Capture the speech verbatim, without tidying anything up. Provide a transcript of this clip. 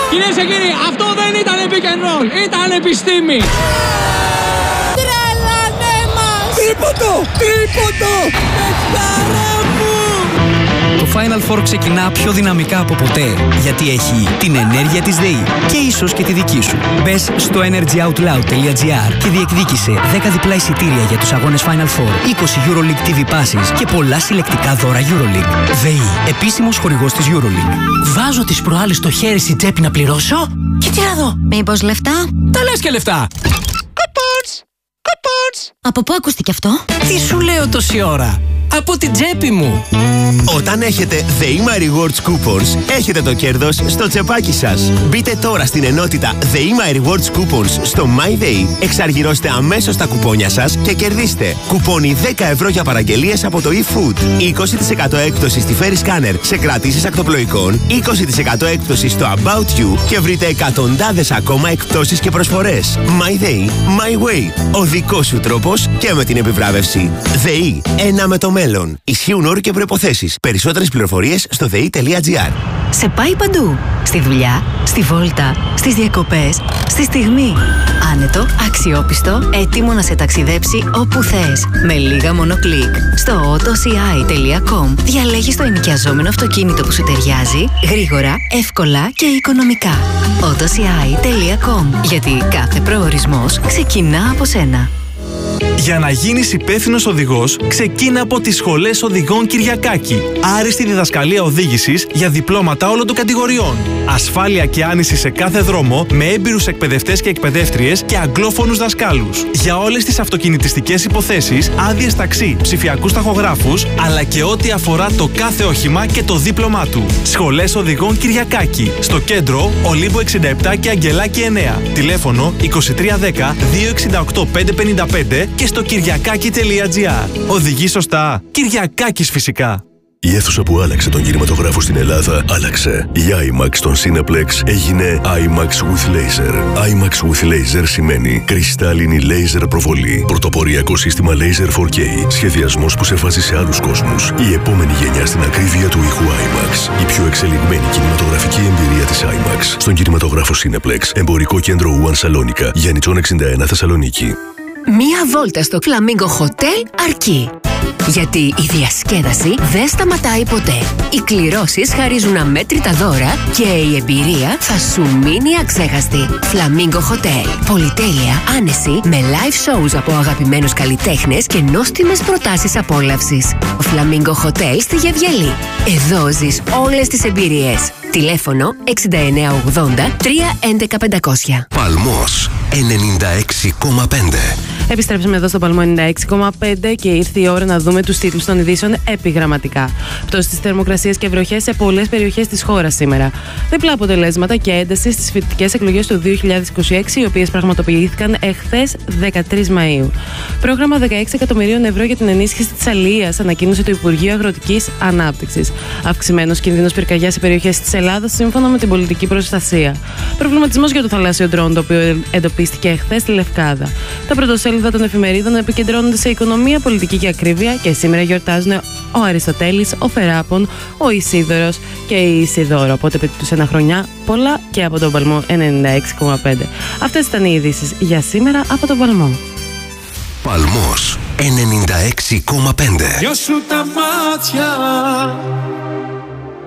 Κυρίες και κύριοι, αυτό δεν ήταν pick and roll, ήταν επιστήμη. Τρελάνε μας! Τρίποντο! Τρίποντο! Πεθάρα μου! Το Final Four ξεκινά πιο δυναμικά από ποτέ, γιατί έχει την ενέργεια της ΔΕΗ και ίσως και τη δική σου. Μπες στο energyoutloud τελεία gr και διεκδίκησε δέκα διπλά εισιτήρια για τους αγώνες Final Four, είκοσι EuroLeague τι βι Passes και πολλά συλλεκτικά δώρα EuroLeague. ΔΕΗ, επίσημος χορηγός της EuroLeague. Βάζω τις προάλλες το χέρι στην τσέπη να πληρώσω και τι να δω. Μήπως λεφτά? Τα λες και λεφτά. Κουπόνς, κουπόνς. Από πού ακούστηκε αυτό? Τι σου λέω τόση ώρα? Από την τσέπη μου. Όταν έχετε ΔΕΗ My Rewards Coupons, έχετε το κέρδος στο τσεπάκι σας. Μπείτε τώρα στην ενότητα ΔΕΗ My Rewards Coupons στο MyDEI, εξαργυρώστε αμέσως τα κουπόνια σας και κερδίστε κουπόνι δέκα ευρώ για παραγγελίες από το eFood, είκοσι τοις εκατό έκπτωση στη Ferry Scanner σε κρατήσεις ακτοπλοϊκών, είκοσι τοις εκατό έκπτωση στο About You και βρείτε εκατοντάδες ακόμα εκπτώσεις και προσφορές. MyDEI, My Way. Ο δικός σου τρόπος και με την επιβράβευση. ΔΕΗ, ένα με το μέλλον. Ισχύουν όροι και προϋποθέσεις. Περισσότερες πληροφορίες στο δεη τελεία gr. Σε πάει παντού. Στη δουλειά, στη βόλτα, στις διακοπές, στη στιγμή. Άνετο, αξιόπιστο, έτοιμο να σε ταξιδέψει όπου θες. Με λίγα μόνο κλικ. Στο autoci τελεία com διαλέγεις το ενοικιαζόμενο αυτοκίνητο που σου ταιριάζει, γρήγορα, εύκολα και οικονομικά. autoci τελεία com. Γιατί κάθε προορισμός ξεκινά από σένα. Για να γίνεις υπεύθυνος οδηγός, ξεκίνα από τις σχολές οδηγών Κυριακάκη. Άριστη διδασκαλία οδήγησης για διπλώματα όλων των κατηγοριών. Ασφάλεια και άνηση σε κάθε δρόμο με έμπειρους εκπαιδευτές και εκπαιδεύτριες και αγγλόφωνους δασκάλους. Για όλες τις αυτοκινητιστικές υποθέσεις, άδειες ταξί, ψηφιακούς ταχογράφους, αλλά και ό,τι αφορά το κάθε όχημα και το δίπλωμά του. Σχολές οδηγών Κυριακάκη. Στο κέντρο, Ολύμπου εξήντα επτά και Αγγελάκη εννέα. Τηλέφωνο είκοσι τρία δέκα δύο εξήντα οκτώ πεντακόσια πενήντα πέντε και στο κυριακάκι τελεία gr. Οδηγεί σωστά. Κυριακάκης φυσικά. Η αίθουσα που άλλαξε τον κινηματογράφο στην Ελλάδα άλλαξε. Η IMAX στον Cineplex έγινε IMAX with Laser. IMAX with Laser σημαίνει κρυστάλλινη laser προβολή. Πρωτοποριακό σύστημα Laser φορ κέι. Σχεδιασμός που σε βάζει σε άλλους κόσμους. Η επόμενη γενιά στην ακρίβεια του ήχου IMAX. Η πιο εξελιγμένη κινηματογραφική εμπειρία της IMAX στον κινηματογράφο Cineplex. Εμπορικό κέντρο One Salonica. Γιάννητσον εξήντα ένα Θεσσαλονίκη. Μία βόλτα στο Flamingo Hotel αρκεί. Γιατί η διασκέδαση δεν σταματάει ποτέ. Οι κληρώσεις χαρίζουν αμέτρητα δώρα και η εμπειρία θα σου μείνει αξέχαστη. Flamingo Hotel. Πολυτέλεια, άνεση, με live shows από αγαπημένους καλλιτέχνες και νόστιμες προτάσεις απόλαυσης. Flamingo Hotel στη Γεβγελή. Εδώ ζεις όλες τις εμπειρίες. Τηλέφωνο εξήντα εννέα ογδόντα τρία έντεκα πεντακόσια. Παλμός ενενήντα έξι κόμμα πέντε. Επιστρέψαμε εδώ στο Παλμό ενενήντα έξι κόμμα πέντε και ήρθε η ώρα να δούμε τους τίτλους των ειδήσεων επιγραμματικά. Πτώση της θερμοκρασίας και βροχές σε πολλές περιοχές της χώρας σήμερα. Διπλά αποτελέσματα και ένταση στις φοιτητικές εκλογές του δύο χιλιάδες είκοσι έξι, οι οποίες πραγματοποιήθηκαν εχθές δεκατρείς Μαΐου. Πρόγραμμα δεκαέξι εκατομμυρίων ευρώ για την ενίσχυση της αλιείας, ανακοίνωσε το Υπουργείο Αγροτικής Ανάπτυξης. Αυξημένος κίνδυνος πυρκαγιάς σε περιοχές της Ελλάδας, σύμφωνα με την πολιτική προστασία. Προβληματισμός για το θαλάσσιο ντρόουν, το οποίο εντοπίστηκε εχθές στη Λευκάδα. Τα πρωτοσέλιδα των εφημερίδων επικεντρώνονται σε οικονομία, πολιτική και ακρίβεια και σήμερα γιορτάζουν ο Αριστοτέλης, ο Φεράπων, ο Ισίδωρος και η Ισιδώρο. Οπότε παιδί τους ένα χρονιά πολλά και από τον Παλμό ενενήντα έξι κόμμα πέντε. Αυτές ήταν οι ειδήσεις για σήμερα από τον Παλμό. Παλμός ενενήντα έξι κόμμα πέντε. Δυο σου τα μάτια